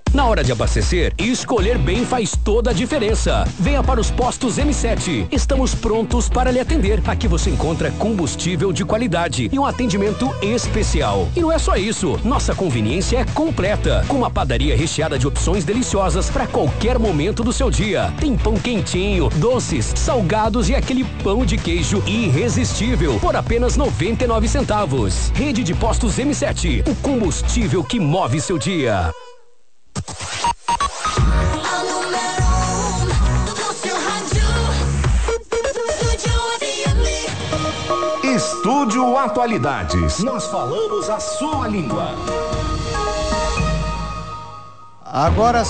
Na hora de abastecer, escolher bem faz toda a diferença. Venha para os postos M7. Estamos prontos para lhe atender. Aqui você encontra combustível de qualidade e um atendimento especial. E não é só isso, nossa conveniência é completa, com uma padaria recheada de opções deliciosas para qualquer momento do seu dia. Tem pão quentinho, doces, salgados e aquele pão de queijo irresistível por apenas 99 centavos. Rede de postos M7, o combustível que move seu dia. Estúdio Atualidades. Nós falamos a sua língua. Agora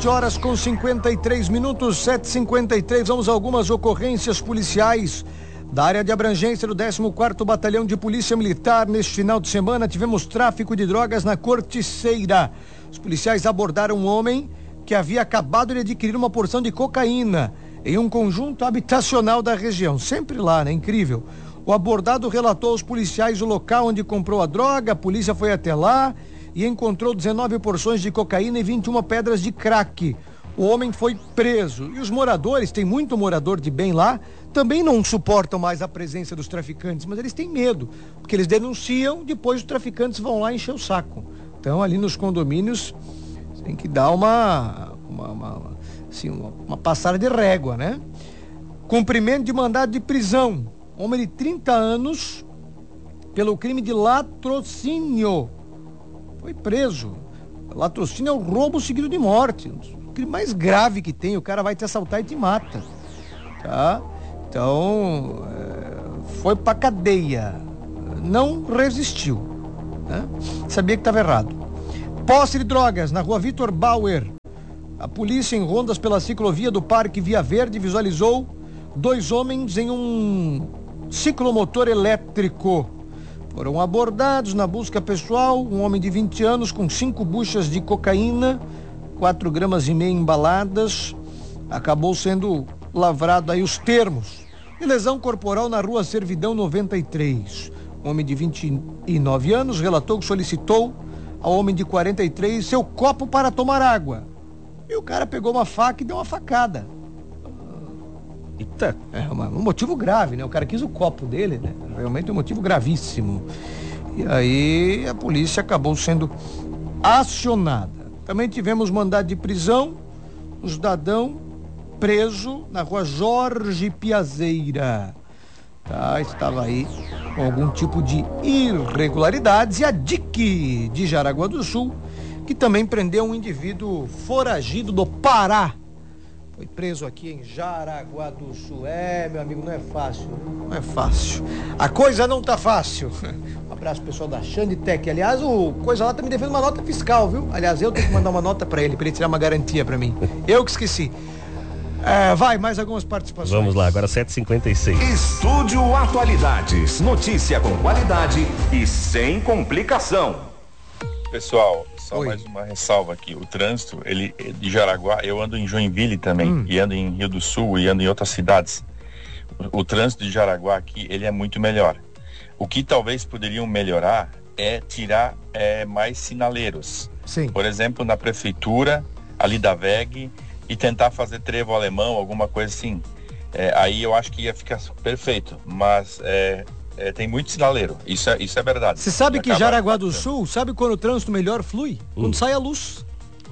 7h53, 7h53. Vamos a algumas ocorrências policiais da área de abrangência do 14º Batalhão de Polícia Militar. Neste final de semana tivemos tráfico de drogas na Corticeira. Os policiais abordaram um homem que havia acabado de adquirir uma porção de cocaína em um conjunto habitacional da região. Sempre lá, né? Incrível. O abordado relatou aos policiais o local onde comprou a droga. A polícia foi até lá e encontrou 19 porções de cocaína e 21 pedras de crack. O homem foi preso. E os moradores, tem muito morador de bem lá, também não suportam mais a presença dos traficantes, mas eles têm medo, porque eles denunciam, depois os traficantes vão lá encher o saco. Então, ali nos condomínios, tem que dar uma passada de régua, né? Cumprimento de mandado de prisão. Homem de 30 anos, pelo crime de latrocínio, foi preso. Latrocínio é o roubo seguido de morte. O crime mais grave que tem. O cara vai te assaltar e te mata. Tá? Então, foi pra cadeia. Não resistiu. Né? Sabia que estava errado. Posse de drogas na rua Vitor Bauer. A polícia, em rondas pela ciclovia do Parque Via Verde, visualizou 2 homens em um ciclomotor elétrico. Foram abordados na busca pessoal. Um homem de 20 anos com 5 buchas de cocaína, 4,5 gramas embaladas. Acabou sendo lavrado aí os termos. E lesão corporal na rua Servidão 93. Um homem de 29 anos relatou que solicitou ao homem de 43 seu copo para tomar água. E o cara pegou uma faca e deu uma facada. Eita. É um motivo grave, né? O cara quis o copo dele, né? Realmente é um motivo gravíssimo. E aí a polícia acabou sendo acionada. Também tivemos mandado de prisão, um cidadão preso na rua Jorge Piazeira. Tá? Estava aí com algum tipo de irregularidades. E a DIC de Jaraguá do Sul, que também prendeu um indivíduo foragido do Pará. Foi preso aqui em Jaraguá do Sul. Meu amigo, não é fácil. Não é fácil. A coisa não tá fácil. Um abraço pessoal da Xanditec. Aliás, o Coisa lá tá me devendo uma nota fiscal, viu? Aliás, eu tenho que mandar uma nota pra ele tirar uma garantia pra mim. Eu que esqueci. Vai, mais algumas participações. Vamos lá, agora 7h56. Estúdio Atualidades. Notícia com qualidade e sem complicação. Pessoal, só Oi. mais uma ressalva aqui. O trânsito, ele de Jaraguá, eu ando em Joinville também, e ando em Rio do Sul, e ando em outras cidades. O trânsito de Jaraguá aqui, ele é muito melhor. O que talvez poderiam melhorar é tirar mais sinaleiros. Sim. Por exemplo, na prefeitura, ali da VEG, e tentar fazer trevo alemão, alguma coisa assim. Aí eu acho que ia ficar perfeito, mas tem muito sinaleiro, isso é verdade. Você sabe que Jaraguá do Sul, sabe quando o trânsito melhor flui? Quando sai a luz.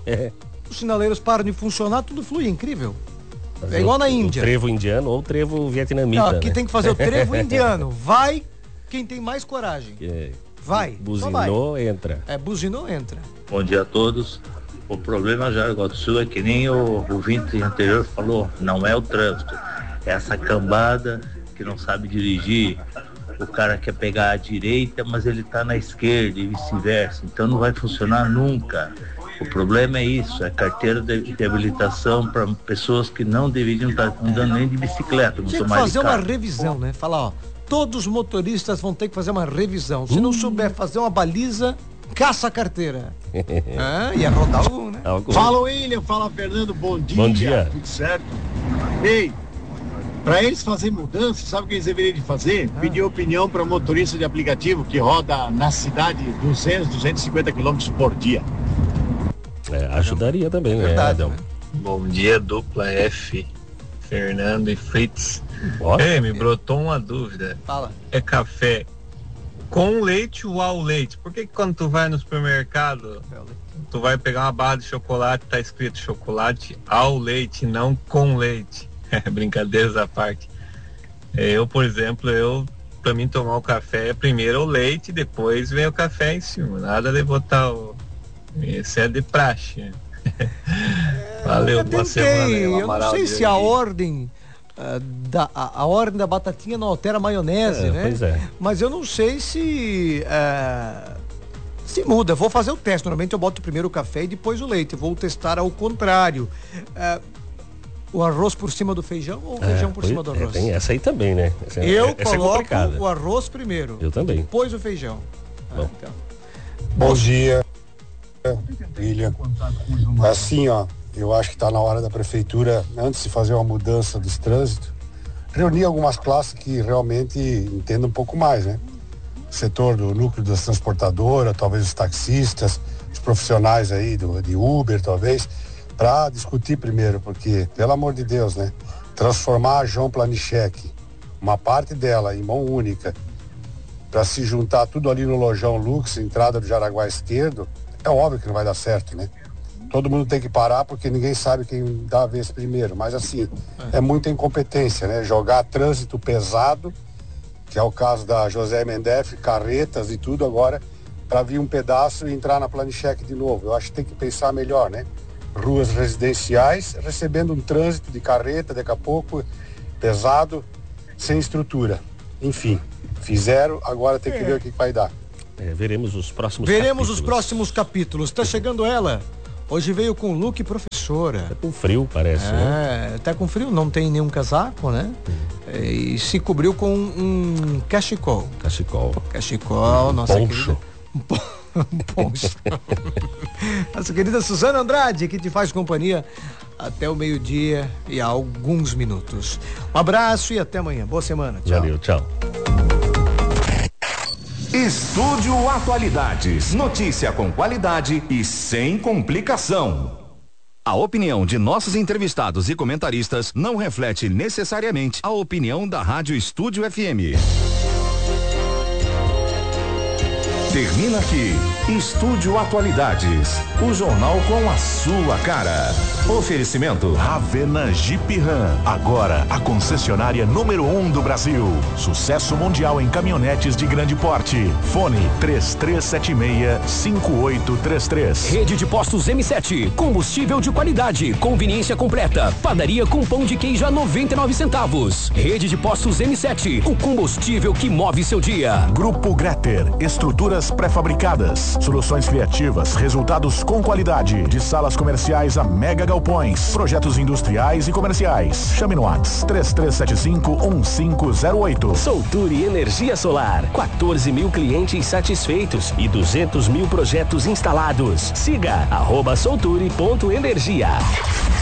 Os sinaleiros param de funcionar, tudo flui, incrível. É igual na Índia. O trevo indiano ou o trevo vietnamita. Não, aqui né? tem que fazer o trevo indiano. Vai quem tem mais coragem. Vai. Buzinou, entra. Buzinou, entra. Bom dia a todos. O problema de Jaraguá do Sul é que nem o ouvinte anterior falou, não é o trânsito, é essa cambada que não sabe dirigir. O cara quer pegar a direita, mas ele tá na esquerda e vice-versa, então não vai funcionar nunca. O problema é isso, é carteira de habilitação para pessoas que não deveriam estar andando nem de bicicleta. Tinha que fazer uma revisão, né? Falar, todos os motoristas vão ter que fazer uma revisão. Se não souber fazer uma baliza, caça a carteira. Ia rodar algum, né? Fala William, fala Fernando, bom dia. Bom dia. Tudo certo? Ei, para eles fazerem mudança, sabe o que eles deveriam de fazer? Pedir opinião para motorista de aplicativo que roda na cidade 200, 250 km por dia. Ajudaria também, Verdade, né? né? Bom dia, dupla F, Fernando e Fritz. Me brotou uma dúvida. Fala. É café com leite ou ao leite? Por que quando tu vai no supermercado, tu vai pegar uma barra de chocolate, tá escrito chocolate ao leite, não com leite? Brincadeiras à parte. Eu, por exemplo, pra mim tomar o café é primeiro o leite, depois vem o café em cima. Nada de botar Isso é de praxe. Valeu, boa semana. Eu não sei se a ordem a ordem da batatinha não altera a maionese, né? Pois é. Mas eu não sei se muda. Vou fazer o teste. Normalmente eu boto primeiro o café e depois o leite. Vou testar ao contrário. O arroz por cima do feijão ou o feijão por cima do arroz? Tem essa aí também, né? Eu coloco o arroz primeiro. Eu também. Depois o feijão. Então. Bom dia, William. Assim, eu acho que está na hora da prefeitura, antes de fazer uma mudança dos trânsitos, reunir algumas classes que realmente entendam um pouco mais, né? O setor do núcleo das transportadoras, talvez os taxistas, os profissionais aí de Uber, talvez, para discutir primeiro, porque, pelo amor de Deus, né? Transformar a João Planichek, uma parte dela em mão única, para se juntar tudo ali no Lojão Lux, entrada do Jaraguá esquerdo, é óbvio que não vai dar certo, né? Todo mundo tem que parar porque ninguém sabe quem dá a vez primeiro, mas assim, é muita incompetência, né? Jogar trânsito pesado, que é o caso da José Mendef, carretas e tudo agora, para vir um pedaço e entrar na Planichek de novo. Eu acho que tem que pensar melhor, né? Ruas residenciais, recebendo um trânsito de carreta, daqui a pouco, pesado, sem estrutura. Enfim, fizeram, agora tem que ver o que vai dar. Veremos os próximos capítulos. Tá chegando ela. Hoje veio com look professora. Tá com frio, parece, né? Tá com frio, não tem nenhum casaco, né? E se cobriu com um cachecol. Nossa poncho. Poncho. Nossa querida Suzana Andrade, que te faz companhia até o meio-dia e há alguns minutos. Um abraço e até amanhã. Boa semana. Tchau. Valeu, tchau. Estúdio Atualidades. Notícia com qualidade e sem complicação. A opinião de nossos entrevistados e comentaristas não reflete necessariamente a opinião da Rádio Estúdio FM. Termina aqui, Estúdio Atualidades, o jornal com a sua cara. Oferecimento Ravena Jeep Ram, agora a concessionária número 1 do Brasil. Sucesso mundial em caminhonetes de grande porte. Fone 3376-5833. Rede de postos M7, combustível de qualidade, conveniência completa, padaria com pão de queijo a 99 centavos. Rede de postos M7, o combustível que move seu dia. Grupo Greter, estruturas pré-fabricadas, soluções criativas, resultados com qualidade, de salas comerciais a mega galpões, projetos industriais e comerciais. Chame no WhatsApp 3375-1508. Solturi Energia Solar, 14 mil clientes satisfeitos e 200 mil projetos instalados. Siga @solturi.energia.